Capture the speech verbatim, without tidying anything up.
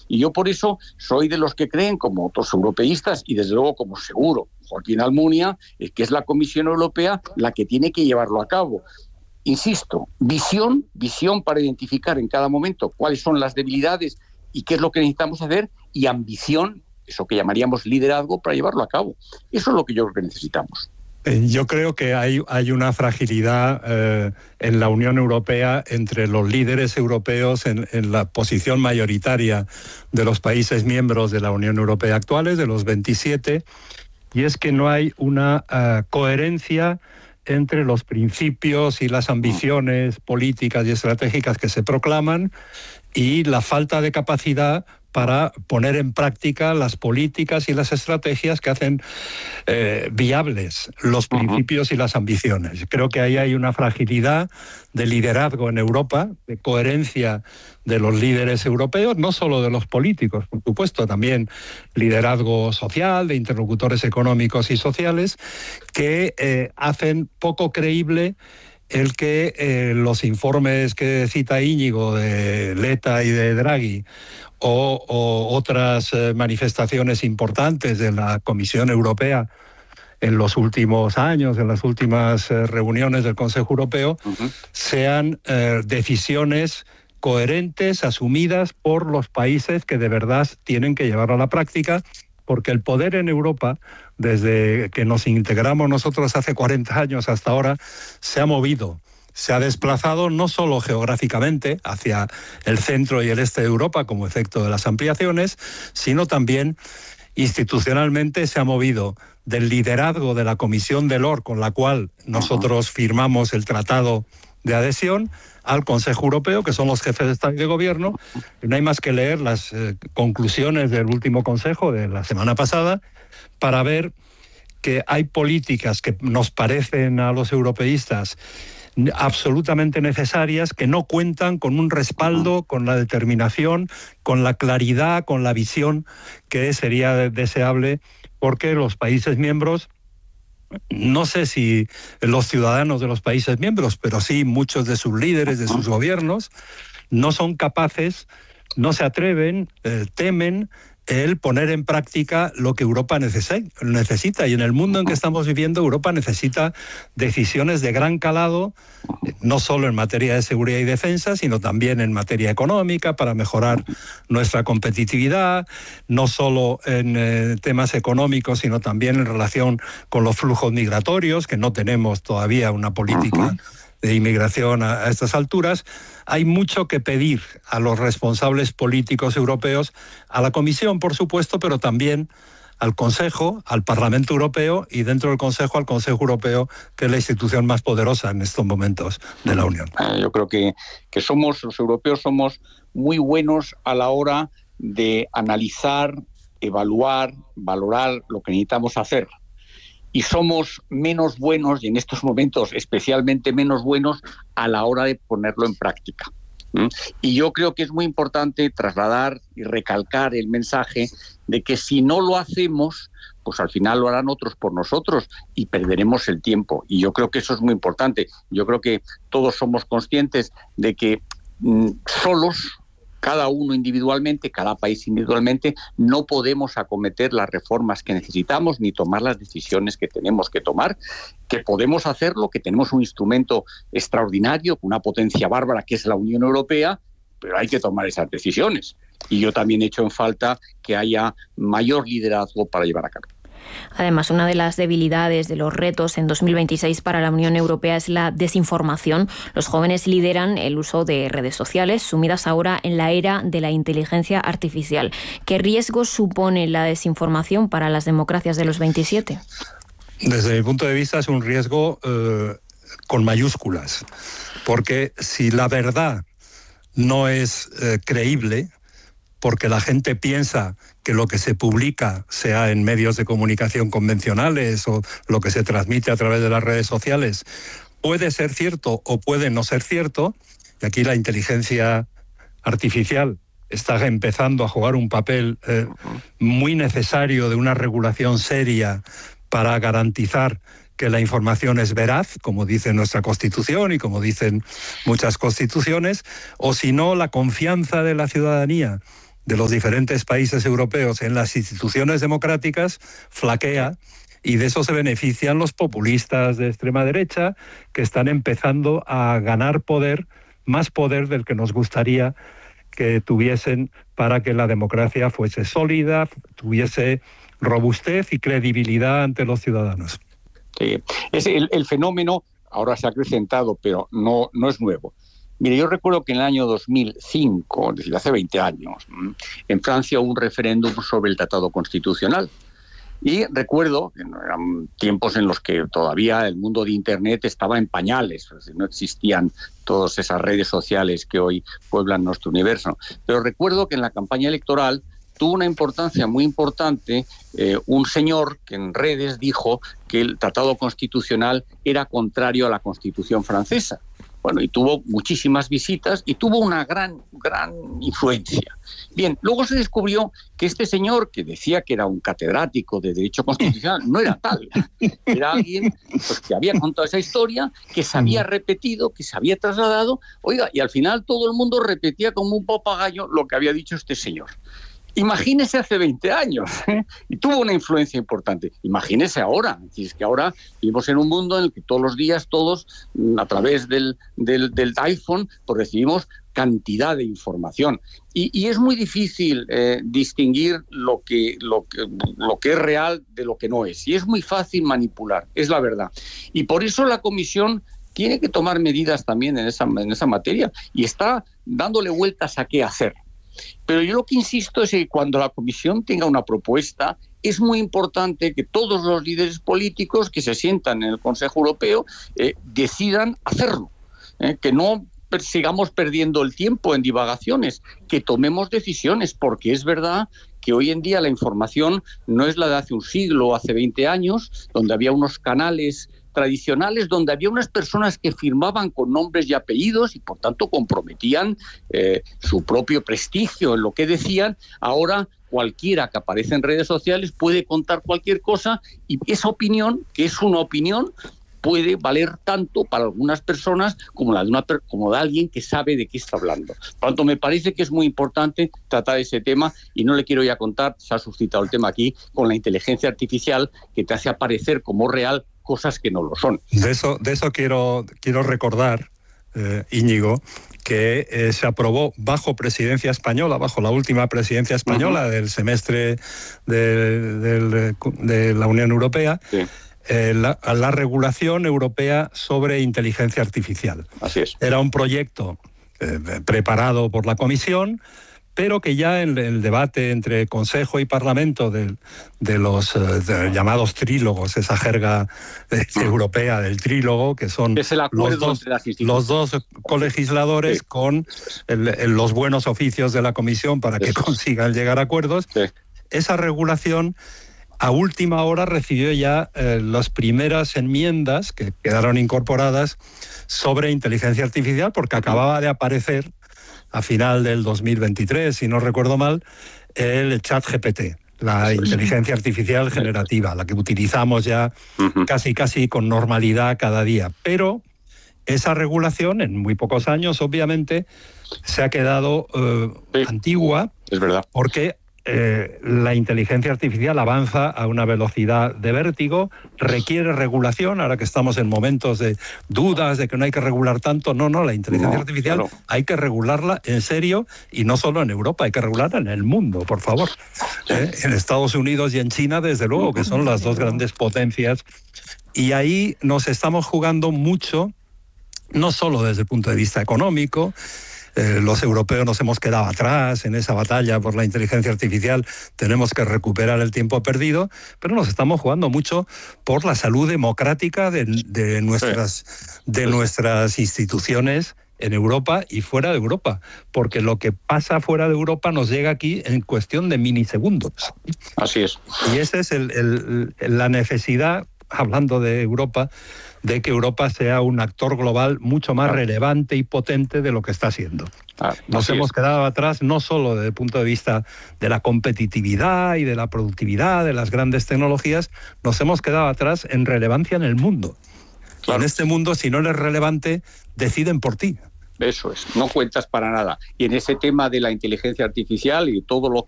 Y yo por eso soy de los que creen, como otros europeístas, y desde luego como seguro Joaquín Almunia, es que es la Comisión Europea la que tiene que llevarlo a cabo. Insisto, visión, visión para identificar en cada momento cuáles son las debilidades y qué es lo que necesitamos hacer, y ambición, eso que llamaríamos liderazgo, para llevarlo a cabo. Eso es lo que yo creo que necesitamos. Yo creo que hay, hay una fragilidad eh, en la Unión Europea entre los líderes europeos en, en la posición mayoritaria de los países miembros de la Unión Europea actuales, de los veintisiete, y es que no hay una uh, coherencia entre los principios y las ambiciones políticas y estratégicas que se proclaman y la falta de capacidad para poner en práctica las políticas y las estrategias que hacen eh, viables los principios uh-huh. y las ambiciones. Creo que ahí hay una fragilidad de liderazgo en Europa, de coherencia de los líderes europeos, no solo de los políticos, por supuesto, también liderazgo social, de interlocutores económicos y sociales, que eh, hacen poco creíble el que eh, los informes que cita Íñigo de Letta y de Draghi o, o otras eh, manifestaciones importantes de la Comisión Europea en los últimos años, en las últimas eh, reuniones del Consejo Europeo, uh-huh. sean eh, decisiones coherentes, asumidas por los países que de verdad tienen que llevarlo a la práctica, porque el poder en Europa, desde que nos integramos nosotros hace cuarenta años hasta ahora, se ha movido, se ha desplazado no solo geográficamente hacia el centro y el este de Europa como efecto de las ampliaciones, sino también institucionalmente se ha movido del liderazgo de la Comisión Delors, con la cual nosotros firmamos el Tratado de Adhesión, al Consejo Europeo, que son los jefes de Estado y de Gobierno. No hay más que leer las eh, conclusiones del último Consejo de la semana pasada para ver que hay políticas que nos parecen a los europeístas absolutamente necesarias, que no cuentan con un respaldo, con la determinación, con la claridad, con la visión que sería deseable, porque los países miembros, no sé si los ciudadanos de los países miembros, pero sí muchos de sus líderes, de sus gobiernos, no son capaces, no se atreven, eh, temen el poner en práctica lo que Europa necesita. Y en el mundo en que estamos viviendo, Europa necesita decisiones de gran calado, no solo en materia de seguridad y defensa, sino también en materia económica, para mejorar nuestra competitividad, no solo en eh, temas económicos, sino también en relación con los flujos migratorios, que no tenemos todavía una política de inmigración a, a estas alturas. Hay mucho que pedir a los responsables políticos europeos, a la Comisión, por supuesto, pero también al Consejo, al Parlamento Europeo, y dentro del Consejo, al Consejo Europeo, que es la institución más poderosa en estos momentos de la Unión. Yo creo que, que somos, los europeos somos muy buenos a la hora de analizar, evaluar, valorar lo que necesitamos hacer. Y somos menos buenos, y en estos momentos especialmente menos buenos, a la hora de ponerlo en práctica. ¿Mm? Y yo creo que es muy importante trasladar y recalcar el mensaje de que si no lo hacemos, pues al final lo harán otros por nosotros y perderemos el tiempo. Y yo creo que eso es muy importante. Yo creo que todos somos conscientes de que mmm, solos, cada uno individualmente, cada país individualmente, no podemos acometer las reformas que necesitamos ni tomar las decisiones que tenemos que tomar, que podemos hacerlo, que tenemos un instrumento extraordinario, una potencia bárbara que es la Unión Europea, pero hay que tomar esas decisiones. Y yo también echo en falta que haya mayor liderazgo para llevar a cabo. Además, una de las debilidades de los retos en dos mil veintiséis para la Unión Europea es la desinformación. Los jóvenes lideran el uso de redes sociales, sumidas ahora en la era de la inteligencia artificial. ¿Qué riesgo supone la desinformación para las democracias de los veintisiete? Desde mi punto de vista es un riesgo eh, con mayúsculas, porque si la verdad no es eh, creíble, porque la gente piensa que lo que se publica, sea en medios de comunicación convencionales o lo que se transmite a través de las redes sociales, puede ser cierto o puede no ser cierto, y aquí la inteligencia artificial está empezando a jugar un papel eh, muy necesario de una regulación seria para garantizar que la información es veraz, como dice nuestra Constitución y como dicen muchas constituciones, o si no, la confianza de la ciudadanía de los diferentes países europeos en las instituciones democráticas flaquea, y de eso se benefician los populistas de extrema derecha, que están empezando a ganar poder, más poder del que nos gustaría que tuviesen para que la democracia fuese sólida, tuviese robustez y credibilidad ante los ciudadanos. Sí. Es el, el fenómeno ahora se ha acrecentado, pero no, no es nuevo. Mire, yo recuerdo que en el año dos mil cinco, es decir, hace veinte años, en Francia hubo un referéndum sobre el Tratado Constitucional. Y recuerdo que eran tiempos en los que todavía el mundo de Internet estaba en pañales, es decir, no existían todas esas redes sociales que hoy pueblan nuestro universo. Pero recuerdo que en la campaña electoral tuvo una importancia muy importante eh, un señor que en redes dijo que el Tratado Constitucional era contrario a la Constitución francesa. Bueno, y tuvo muchísimas visitas y tuvo una gran, gran influencia. Bien, luego se descubrió que este señor, que decía que era un catedrático de Derecho Constitucional, no era tal. Era alguien pues, que había contado esa historia, que se había repetido, que se había trasladado. Oiga, y al final todo el mundo repetía como un papagayo lo que había dicho este señor. Imagínese hace veinte años, ¿eh? Y tuvo una influencia importante. Imagínese ahora, es que ahora vivimos en un mundo en el que todos los días, todos, a través del, del, del iPhone, pues recibimos cantidad de información. Y, y es muy difícil eh, distinguir lo que, lo, que, lo que es real de lo que no es. Y es muy fácil manipular, es la verdad. Y por eso la Comisión tiene que tomar medidas también en esa, en esa materia y está dándole vueltas a qué hacer. Pero yo lo que insisto es que cuando la Comisión tenga una propuesta, es muy importante que todos los líderes políticos que se sientan en el Consejo Europeo eh, decidan hacerlo, eh, que no sigamos perdiendo el tiempo en divagaciones, que tomemos decisiones, porque es verdad que hoy en día la información no es la de hace un siglo o hace veinte años, donde había unos canales tradicionales donde había unas personas que firmaban con nombres y apellidos y por tanto comprometían eh, su propio prestigio en lo que decían. Ahora cualquiera que aparece en redes sociales puede contar cualquier cosa y esa opinión, que es una opinión, puede valer tanto para algunas personas como la de una como de alguien que sabe de qué está hablando. Por tanto, me parece que es muy importante tratar ese tema y no le quiero ya contar, se ha suscitado el tema aquí, con la inteligencia artificial que te hace aparecer como real cosas que no lo son. De eso, de eso quiero, quiero recordar, eh, Íñigo, que eh, se aprobó bajo presidencia española, bajo la última presidencia española uh-huh. del semestre de, de, de la Unión Europea, sí. eh, la, la regulación europea sobre inteligencia artificial. Así es. Era un proyecto eh, preparado por la Comisión, pero que ya en el debate entre Consejo y Parlamento de, de los de llamados trílogos, esa jerga eh, europea del trílogo, que son es el los, dos, los dos colegisladores sí. con el, el, los buenos oficios de la Comisión para que Eso. consigan llegar a acuerdos, sí. esa regulación a última hora recibió ya eh, las primeras enmiendas que quedaron incorporadas sobre inteligencia artificial, porque acababa de aparecer a final del dos mil veintitrés, si no recuerdo mal, el ChatGPT, la inteligencia artificial generativa, la que utilizamos ya casi casi con normalidad cada día. Pero esa regulación, en muy pocos años, obviamente, se ha quedado eh, sí, antigua, es verdad. Porque eh, la inteligencia artificial avanza a una velocidad de vértigo, requiere regulación, ahora que estamos en momentos de dudas de que no hay que regular tanto. No, no, la inteligencia no, artificial claro. hay que regularla en serio, y no solo en Europa, hay que regularla en el mundo, por favor. ¿Eh? En Estados Unidos y en China, desde luego, que son las dos grandes potencias, y ahí nos estamos jugando mucho, no solo desde el punto de vista económico. Eh, los europeos nos hemos quedado atrás en esa batalla por la inteligencia artificial, tenemos que recuperar el tiempo perdido, pero nos estamos jugando mucho por la salud democrática de, de, nuestras, de nuestras instituciones en Europa y fuera de Europa, porque lo que pasa fuera de Europa nos llega aquí en cuestión de milisegundos. Así es. Y esa es el, el, la necesidad, hablando de Europa, de que Europa sea un actor global mucho más claro. relevante y potente de lo que está siendo. Ah, Nos hemos es. quedado atrás no solo desde el punto de vista de la competitividad y de la productividad, de las grandes tecnologías, nos hemos quedado atrás en relevancia en el mundo. Claro. En este mundo, si no eres relevante, deciden por ti. Eso es, no cuentas para nada. Y en ese tema de la inteligencia artificial y todo lo